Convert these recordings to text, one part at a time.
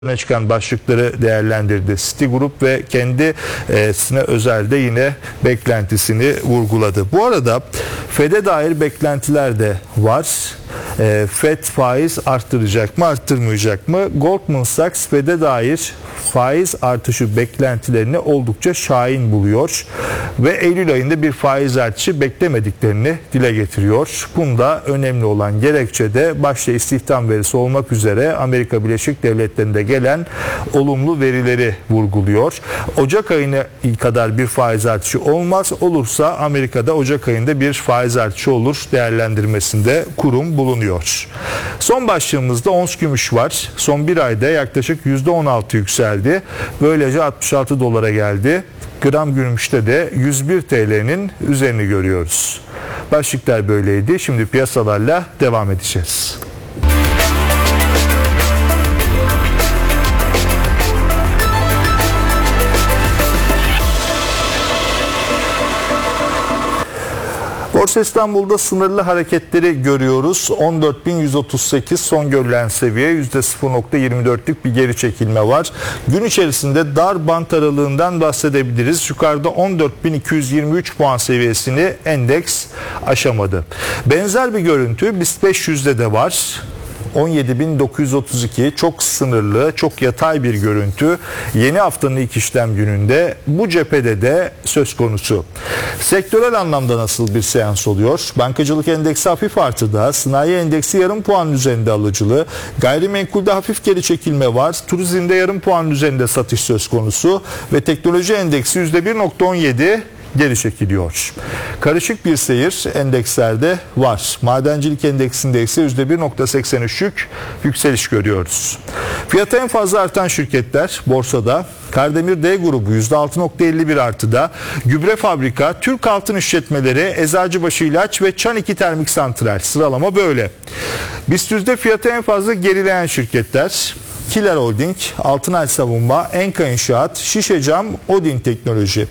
öne çıkan başlıkları değerlendirdi Citigroup ve kendisine özel de yine beklentisini vurguladı. Bu arada FED'e dair beklentiler de var. FED faiz arttıracak mı, arttırmayacak mı? Goldman Sachs FED'e dair faiz artışı beklentilerini oldukça şahin buluyor ve Eylül ayında bir faiz artışı beklemediklerini dile getiriyor. Bunda önemli olan gerekçe de başta istihdam verisi olmak üzere Amerika Birleşik Devletleri'nde gelen olumlu verileri vurguluyor. Ocak ayına kadar bir faiz artışı olmaz. Olursa Amerika'da Ocak ayında bir faiz artışı olur değerlendirmesinde kurum bulunuyor. Son başlığımızda ons gümüş var. Son bir ayda yaklaşık %16 yükseldi. Böylece 66 dolara geldi. Gram gümüşte de 101 TL'nin üzerini görüyoruz. Başlıklar böyleydi. Şimdi piyasalarla devam edeceğiz. Borsa İstanbul'da sınırlı hareketleri görüyoruz. 14.138 son görülen seviye, %0.24'lük bir geri çekilme var. Gün içerisinde dar bant aralığından bahsedebiliriz. Yukarıda 14.223 puan seviyesini endeks aşamadı. Benzer bir görüntü BIST 500'de de var. 17.932 çok sınırlı, çok yatay bir görüntü. Yeni haftanın ilk işlem gününde bu cephede de söz konusu. Sektörel anlamda nasıl bir seans oluyor? Bankacılık endeksi hafif artıda, sanayi endeksi yarım puan üzerinde alıcılı, gayrimenkulde hafif geri çekilme var, turizmde yarım puan üzerinde satış söz konusu ve teknoloji endeksi %1.17 geri çekiliyor. Karışık bir seyir endekslerde var. Madencilik endeksinde ise %1.83'lük yükseliş görüyoruz. Fiyatı en fazla artan şirketler borsada. Kardemir D grubu %6.51 artıda. Gübre Fabrika, Türk Altın İşletmeleri, Eczacıbaşı İlaç ve Çan 2 Termik Santral. Sıralama böyle. BIST 100'de fiyatı en fazla gerileyen şirketler: Kiler Holding, Altınay Savunma, Enka İnşaat, Şişecam, Odin Teknoloji.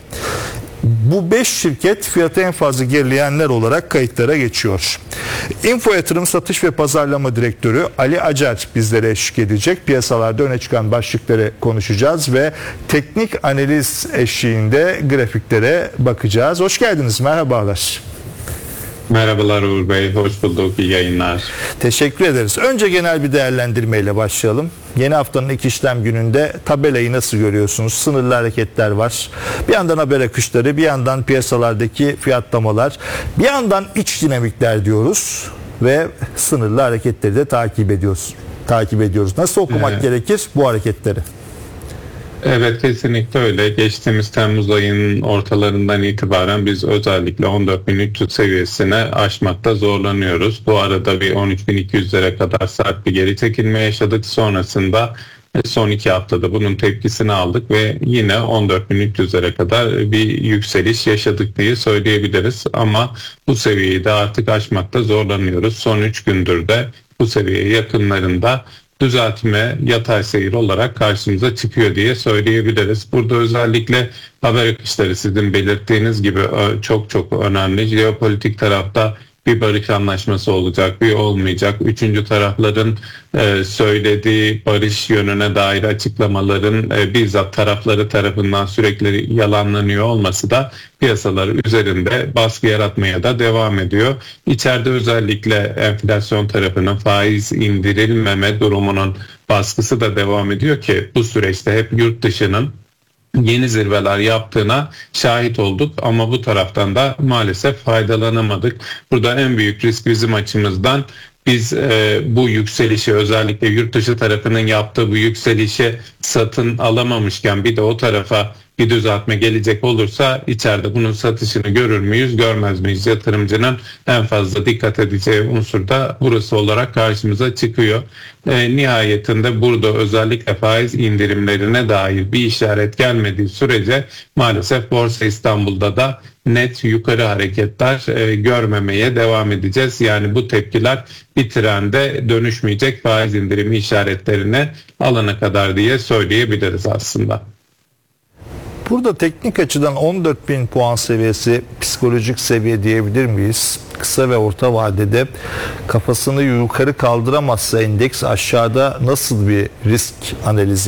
Bu 5 şirket fiyatı en fazla gerileyenler olarak kayıtlara geçiyor. Info Yatırım Satış ve Pazarlama Direktörü Ali Acar bizlere eşlik edecek. Piyasalarda öne çıkan başlıkları konuşacağız ve teknik analiz eşliğinde grafiklere bakacağız. Hoş geldiniz, merhabalar. Merhabalar Uğur Bey, hoş bulduk, iyi yayınlar. Teşekkür ederiz. Önce genel bir değerlendirmeyle başlayalım. Yeni haftanın ilk işlem gününde tabelayı nasıl görüyorsunuz? Sınırlı hareketler var. Bir yandan haber akışları, bir yandan piyasalardaki fiyatlamalar, bir yandan iç dinamikler diyoruz ve sınırlı hareketleri de takip ediyoruz. Nasıl okumak gerekir bu hareketleri? Evet, kesinlikle öyle. Geçtiğimiz Temmuz ayının ortalarından itibaren biz özellikle 14.300 seviyesine aşmakta zorlanıyoruz. Bu arada bir 13.200'lere kadar sert bir geri çekilme yaşadık. Sonrasında son 2 haftada bunun tepkisini aldık ve yine 14.300'lere kadar bir yükseliş yaşadık diye söyleyebiliriz. Ama bu seviyeyi de artık aşmakta zorlanıyoruz. Son 3 gündür de bu seviye yakınlarında düzeltme, yatay seyir olarak karşımıza çıkıyor diye söyleyebiliriz. Burada özellikle haber akışları sizin belirttiğiniz gibi çok önemli. Jeopolitik tarafta bir barış anlaşması olacak, bir olmayacak. Üçüncü tarafların söylediği barış yönüne dair açıklamaların bizzat tarafları tarafından sürekli yalanlanıyor olması da piyasalar üzerinde baskı yaratmaya da devam ediyor. İçeride özellikle enflasyon tarafının faiz indirilmeme durumunun baskısı da devam ediyor ki bu süreçte hep yurt dışının yeni zirveler yaptığına şahit olduk ama bu taraftan da maalesef faydalanamadık. Burada en büyük risk bizim açımızdan. Biz bu yükselişi, özellikle yurt dışı tarafının yaptığı bu yükselişi satın alamamışken bir de o tarafa bir düzeltme gelecek olursa içeride bunun satışını görür müyüz, görmez miyiz? Yatırımcının en fazla dikkat edeceği unsur da burası olarak karşımıza çıkıyor. Nihayetinde burada özellikle faiz indirimlerine dair bir işaret gelmediği sürece maalesef Borsa İstanbul'da da net yukarı hareketler görmemeye devam edeceğiz. Yani bu tepkiler bir trende dönüşmeyecek, faiz indirimi işaretlerini alana kadar diye söyleyebiliriz aslında. Burada teknik açıdan 14.000 puan seviyesi psikolojik seviye diyebilir miyiz? Kısa ve orta vadede kafasını yukarı kaldıramazsa endeks aşağıda nasıl bir risk analizi